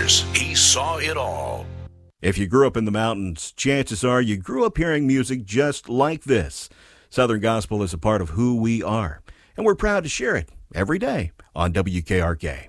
years, he saw it all. If you grew up in the mountains, chances are you grew up hearing music just like this. Southern Gospel is a part of who we are, and we're proud to share it every day on WKRK.